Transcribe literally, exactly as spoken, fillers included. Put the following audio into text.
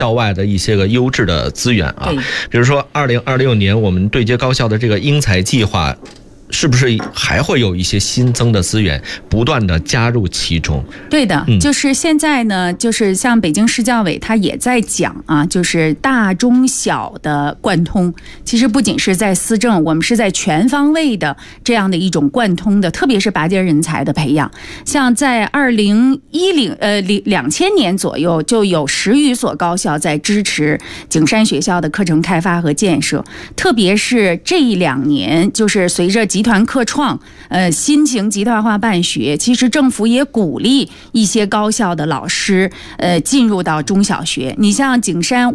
校外的一些个优质的资源啊，比如说二零二六年我们对接高校的这个英才计划，是不是还会有一些新增的资源不断的加入其中？ 对的，嗯、就是现在呢，就是像北京市教委他也在讲啊，就是大中小的贯通。其实不仅是在思政，我们是在全方位的这样的一种贯通的，特别是拔尖人才的培养。像在二零一零呃两千年左右，就有十余所高校在支持景山学校的课程开发和建设。特别是这一两年，就是随着集团课创，呃，新型集团化办学，其实政府也鼓励一些高校的老师，呃，进入到中小学。你像景山